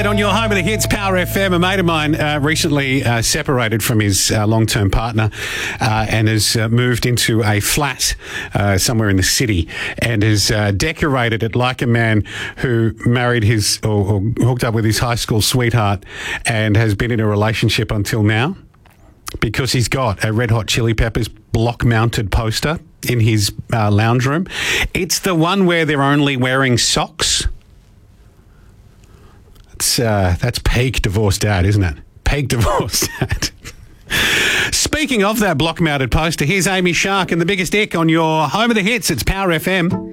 On your home of the hits, Power FM, a mate of mine recently separated from his long-term partner and has moved into a flat somewhere in the city and has decorated it like a man who married his or hooked up with his high school sweetheart and has been in a relationship until now, because he's got a Red Hot Chili Peppers block-mounted poster in his lounge room. It's the one where they're only wearing socks. That's peak divorce dad, isn't it? Peak divorce dad. Speaking of that block-mounted poster, here's Amy Shark and the biggest ick on your home of the hits. It's Power FM.